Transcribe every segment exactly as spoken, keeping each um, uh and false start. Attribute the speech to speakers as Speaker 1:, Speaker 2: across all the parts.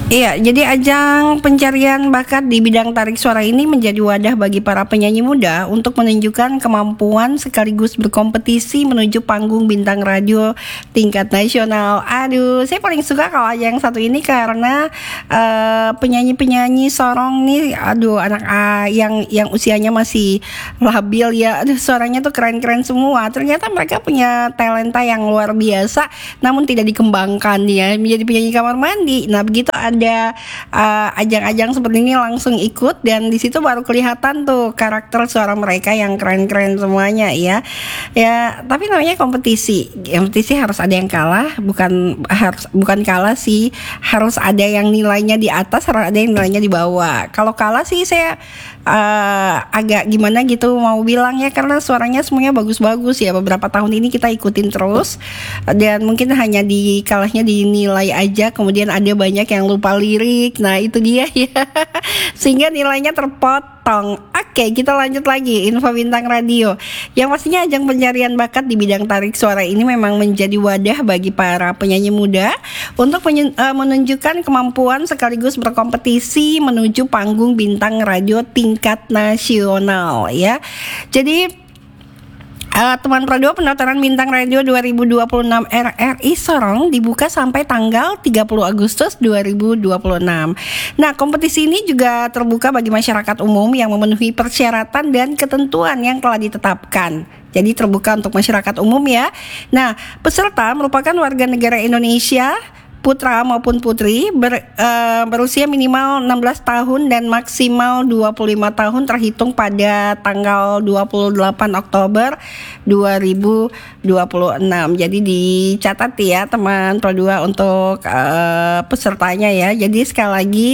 Speaker 1: Iya, jadi ajang pencarian bakat di bidang tarik suara ini menjadi wadah bagi para penyanyi muda untuk menunjukkan kemampuan sekaligus berkompetisi menuju panggung bintang radio tingkat nasional. Aduh, saya paling suka kalau ajang satu ini karena uh, penyanyi-penyanyi sorong nih, aduh anak uh, yang yang usianya masih labil ya, aduh suaranya tuh keren-keren semua. Ternyata mereka punya talenta yang luar biasa, namun tidak dikembangkan ya menjadi penyanyi kamar mandi. Nah begitu ada uh, ajang-ajang seperti ini langsung ikut dan di situ baru kelihatan tuh karakter suara mereka yang keren-keren semuanya ya. Ya, tapi namanya kompetisi. Kompetisi harus ada yang kalah, bukan harus bukan kalah sih, harus ada yang nilainya di atas, harus ada yang nilainya di bawah. Kalau kalah sih saya uh, agak gimana gitu mau bilang ya, karena suaranya semuanya bagus-bagus ya. Beberapa tahun ini kita ikutin terus dan mungkin hanya di kalahnya dinilai aja, kemudian ada banyak yang lupa lirik. Nah itu dia ya, sehingga nilainya terpotong. Oke, kita lanjut lagi info bintang radio. Yang pastinya ajang pencarian bakat di bidang tarik suara ini memang menjadi wadah bagi para penyanyi muda untuk menye- uh, menunjukkan kemampuan sekaligus berkompetisi menuju panggung bintang radio tingkat nasional ya. Jadi Uh, teman Pro dua, pendaftaran Bintang Radio dua ribu dua puluh enam R R I Sorong dibuka sampai tanggal tiga puluh Agustus dua ribu dua puluh enam. Nah, kompetisi ini juga terbuka bagi masyarakat umum yang memenuhi persyaratan dan ketentuan yang telah ditetapkan. Jadi terbuka untuk masyarakat umum ya. Nah, peserta merupakan warga negara Indonesia, putra maupun putri, ber, uh, berusia minimal enam belas tahun dan maksimal dua puluh lima tahun terhitung pada tanggal dua puluh delapan Oktober dua ribu dua puluh enam. Jadi dicatat ya teman Pro dua untuk uh, pesertanya ya. Jadi sekali lagi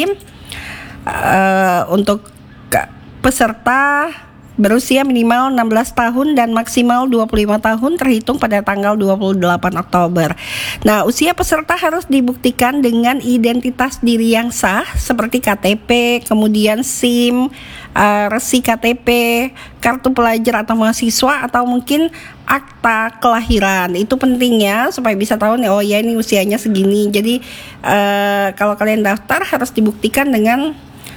Speaker 1: uh, untuk peserta berusia minimal enam belas tahun dan maksimal dua puluh lima tahun terhitung pada tanggal dua puluh delapan Oktober. Nah, usia peserta harus dibuktikan dengan identitas diri yang sah seperti K T P, kemudian SIM, uh, resi K T P, kartu pelajar atau mahasiswa, atau mungkin akta kelahiran. Itu pentingnya supaya bisa tahu nih, oh ya ini usianya segini. Jadi uh, kalau kalian daftar harus dibuktikan dengan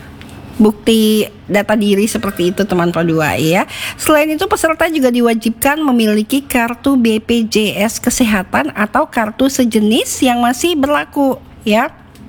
Speaker 1: bukti data diri seperti itu teman Pro dua ya. Selain itu peserta juga diwajibkan memiliki kartu B P J S kesehatan atau kartu sejenis yang masih berlaku ya.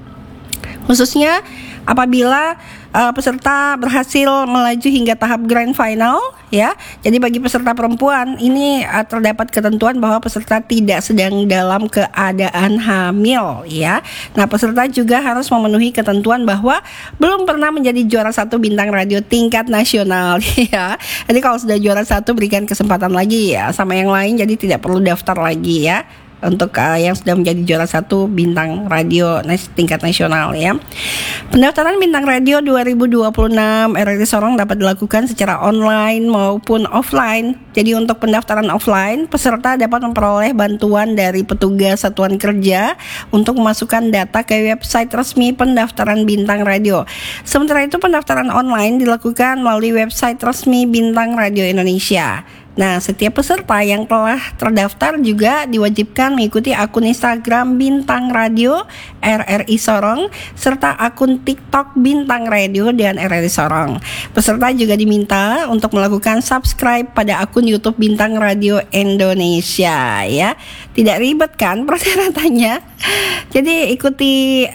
Speaker 1: Khususnya apabila uh, peserta berhasil melaju hingga tahap grand final ya. Jadi bagi peserta perempuan ini uh, terdapat ketentuan bahwa peserta tidak sedang dalam keadaan hamil ya. Nah, peserta juga harus memenuhi ketentuan bahwa belum pernah menjadi juara satu bintang radio tingkat nasional ya. Jadi kalau sudah juara satu berikan kesempatan lagi ya sama yang lain, jadi tidak perlu daftar lagi ya untuk uh, yang sudah menjadi juara satu bintang radio nas- tingkat nasional ya. Pendaftaran bintang radio dua ribu dua puluh enam R R I Sorong dapat dilakukan secara online maupun offline. Jadi untuk pendaftaran offline, peserta dapat memperoleh bantuan dari petugas satuan kerja untuk memasukkan data ke website resmi pendaftaran bintang radio. Sementara itu pendaftaran online dilakukan melalui website resmi Bintang Radio Indonesia. Nah, setiap peserta yang telah terdaftar juga diwajibkan mengikuti akun Instagram Bintang Radio R R I Sorong serta akun TikTok Bintang Radio dan R R I Sorong. Peserta juga diminta untuk melakukan subscribe pada akun YouTube Bintang Radio Indonesia ya. Tidak ribet kan persyaratannya? Jadi ikuti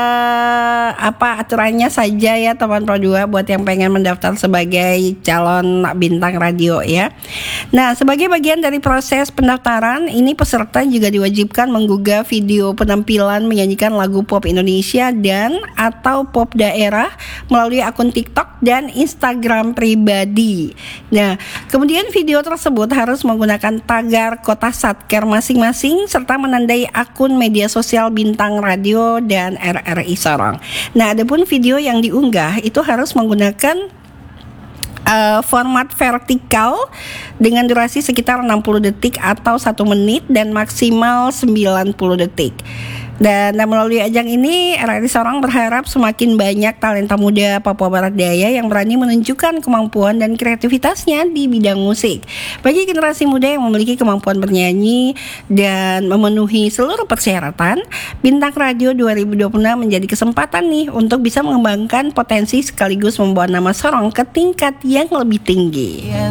Speaker 1: uh, apa aturannya saja ya teman Pro dua buat yang pengen mendaftar sebagai calon bintang radio ya. Nah, sebagai bagian dari proses pendaftaran, ini peserta juga diwajibkan menggugah video penampilan menyanyikan lagu pop Indonesia dan atau pop daerah melalui akun TikTok dan Instagram pribadi. Nah, kemudian video tersebut harus menggunakan tagar kota Satker masing-masing serta menandai akun media sosial Bintang Radio dan R R I Sorong. Nah, adapun video yang diunggah itu harus menggunakan Uh, format vertikal dengan durasi sekitar enam puluh detik atau satu menit dan maksimal sembilan puluh detik. Dan, dan melalui ajang ini, R R I Sorong berharap semakin banyak talenta muda Papua Barat Daya yang berani menunjukkan kemampuan dan kreativitasnya di bidang musik. Bagi generasi muda yang memiliki kemampuan bernyanyi dan memenuhi seluruh persyaratan, Bintang Radio dua ribu dua puluh enam menjadi kesempatan nih untuk bisa mengembangkan potensi sekaligus membawa nama Sorong ke tingkat yang lebih tinggi.